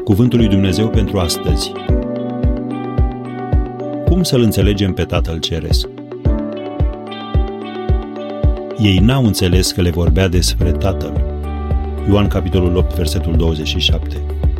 Cuvântul lui Dumnezeu pentru astăzi. Cum să-L înțelegem pe Tatăl Ceresc? Ei n-au înțeles că le vorbea despre Tatăl. Ioan capitolul 8, versetul 27.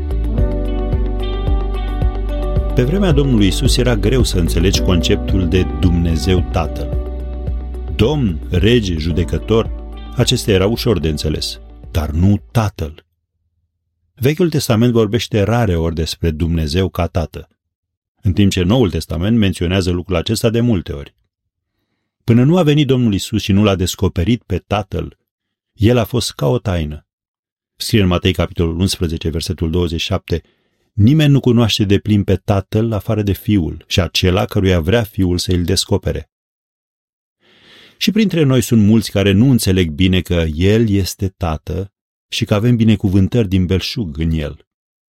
Pe vremea Domnului Iisus era greu să înțelegi conceptul de Dumnezeu Tatăl. Domn, rege, judecător, acestea erau ușor de înțeles, dar nu Tatăl. Vechiul Testament vorbește rare ori despre Dumnezeu ca Tată, în timp ce Noul Testament menționează lucrul acesta de multe ori. Până nu a venit Domnul Iisus și nu l-a descoperit pe Tatăl, El a fost ca o taină. Scrie în Matei capitolul 11, versetul 27, nimeni nu cunoaște deplin pe Tatăl afară de Fiul și acela căruia vrea Fiul să îl descopere. Și printre noi sunt mulți care nu înțeleg bine că El este Tată și că avem binecuvântări din belșug în El.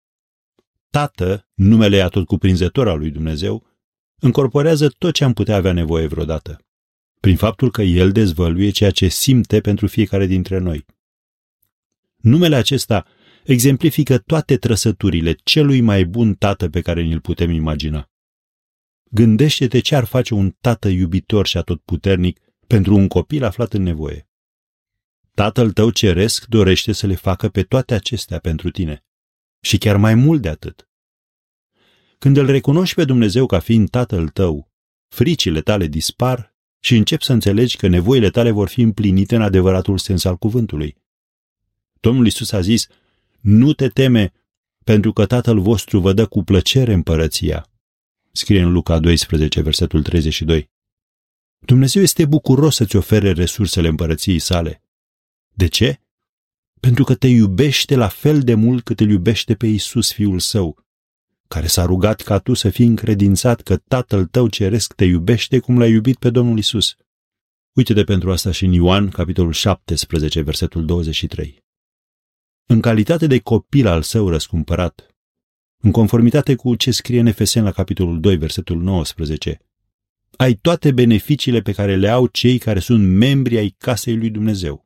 Tată, numele atotcuprinzător al lui Dumnezeu, încorporează tot ce am putea avea nevoie vreodată, prin faptul că El dezvăluie ceea ce simte pentru fiecare dintre noi. Numele acesta exemplifică toate trăsăturile celui mai bun tată pe care ni-l putem imagina. Gândește-te ce ar face un tată iubitor și atotputernic pentru un copil aflat în nevoie. Tatăl tău ceresc dorește să le facă pe toate acestea pentru tine. Și chiar mai mult de atât. Când îl recunoști pe Dumnezeu ca fiind Tatăl tău, fricile tale dispar și începi să înțelegi că nevoile tale vor fi împlinite în adevăratul sens al cuvântului. Domnul Iisus a zis, nu te teme, pentru că Tatăl vostru vă dă cu plăcere împărăția. Scrie în Luca 12, versetul 32. Dumnezeu este bucuros să-ți ofere resursele împărăției sale. De ce? Pentru că te iubește la fel de mult cât îl iubește pe Iisus, Fiul Său, care s-a rugat ca tu să fii încredințat că Tatăl tău ceresc te iubește cum l-a iubit pe Domnul Iisus. Uite-te pentru asta și în Ioan, capitolul 17, versetul 23. În calitate de copil al Său răscumpărat, în conformitate cu ce scrie în Efeseni la capitolul 2, versetul 19, ai toate beneficiile pe care le au cei care sunt membri ai casei lui Dumnezeu.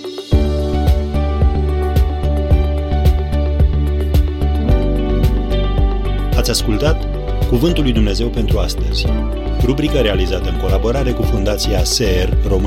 Ați ascultat Cuvântul lui Dumnezeu pentru astăzi, rubrică realizată în colaborare cu Fundația SER România.